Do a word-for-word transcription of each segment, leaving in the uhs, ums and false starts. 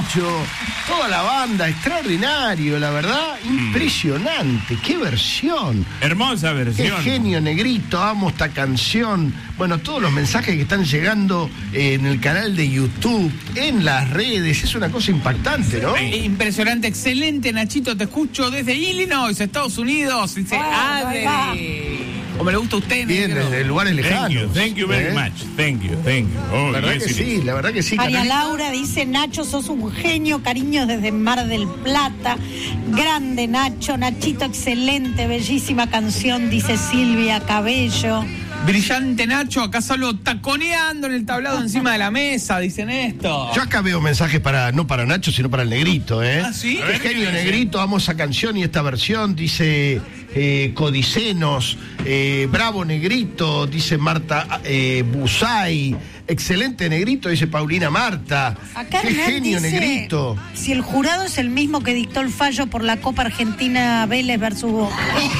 Nacho, toda la banda, extraordinario, la verdad, impresionante, qué versión. Hermosa versión. Qué genio, Negrito, amo esta canción. Bueno, todos los mensajes que están llegando eh, en el canal de YouTube, en las redes, es una cosa impactante, ¿no? Impresionante, excelente, Nachito, te escucho desde Illinois, Estados Unidos. Dice Adri. Como le gusta a usted, Bien, negro. desde lugares lejanos. Thank you, thank you very ¿eh? much. Thank you, thank you. Oh, La verdad yes, que it sí, is. la verdad que sí. María Catalina. Laura dice, Nacho, sos un genio, cariños desde Mar del Plata. Grande Nacho, Nachito, excelente, bellísima canción, dice Silvia Cabello. Brillante Nacho, acá solo taconeando en el tablado encima de la mesa, dicen esto. Yo acá veo mensajes para, no para Nacho, sino para el Negrito, ¿eh? ¿Ah, sí? Qué genio, Negrito, amo esa canción y esta versión, dice eh, Codicenos, eh, bravo Negrito, dice Marta eh, Busay, excelente Negrito, dice Paulina Marta. Acá Qué Hernán genio, dice, Negrito. si el jurado es el mismo que dictó el fallo por la Copa Argentina Vélez versus Boca.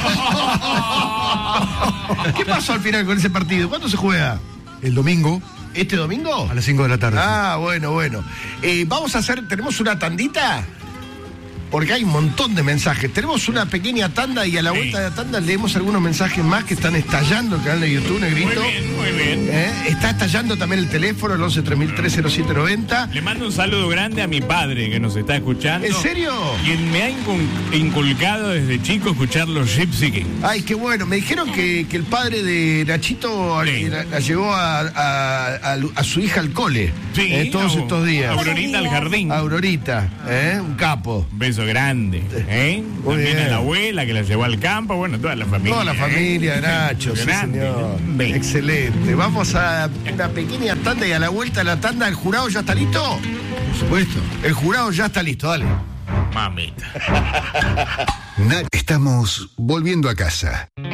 ¿Qué pasó al final con ese partido? ¿Cuándo se juega? El domingo ¿Este domingo? a las cinco de la tarde. Ah, bueno, bueno. Eh, vamos a hacer, ¿tenemos una tandita? Porque hay un montón de mensajes. Tenemos una pequeña tanda y a la vuelta de la tanda leemos algunos mensajes más que están estallando el canal de YouTube, Negrito. Muy bien, muy bien. ¿Eh? Está estallando también el teléfono, el once tres mil tres cero siete noventa. Le mando un saludo grande a mi padre que nos está escuchando. ¿En serio? Quien me ha incul- inculcado desde chico escuchar los Gypsy Kings. Ay, qué bueno. Me dijeron que, que el padre de Nachito Sí. eh, la, la llevó a, a- a- a su hija al cole Sí, eh, todos a- estos días. Aurorita al jardín. Aurorita, ¿eh? Un capo. Un beso grande. ¿eh? Muy También bien. a la abuela que la llevó al campo. Bueno, toda la familia. Toda la ¿eh? familia de Nacho, sí, Grande. señor. Ven. Excelente. Vamos a una pequeña tanda y a la vuelta de la tanda, ¿el jurado ya está listo? Por supuesto. El jurado ya está listo, dale. Mamita. Na- Estamos volviendo a casa.